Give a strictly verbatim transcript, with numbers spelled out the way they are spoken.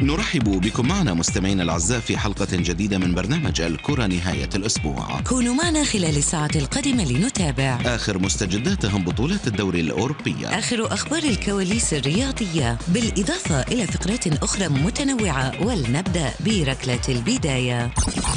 نرحب بكم معنا مستمعينا الأعزاء في حلقة جديدة من برنامج الكرة نهاية الأسبوع. كونوا معنا خلال الساعة القادمة لنتابع آخر مستجدات أهم بطولات الدوري الأوروبي، آخر أخبار الكواليس الرياضية، بالإضافة إلى فقرات أخرى متنوعة. ولنبدأ بركلة البداية.